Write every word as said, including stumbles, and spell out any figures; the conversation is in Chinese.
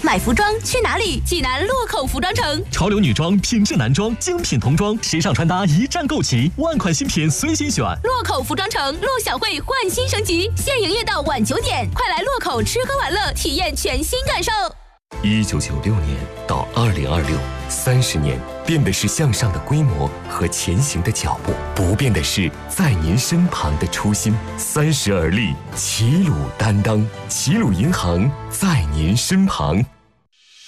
买服装去哪里？济南洛口服装城。 潮流女装、品质男装、精品童装、时尚穿搭一站购齐，万款新品随心选。 洛口服装城，陆小慧焕新升级，现营业到晚九点，快来洛口吃喝玩乐，体验全新感受。 一九九六年到二零二六，三十年，变的是向上的规模和前行的脚步，不变的是在您身旁的初心。三十而立，齐鲁担当，齐鲁银行在您身旁。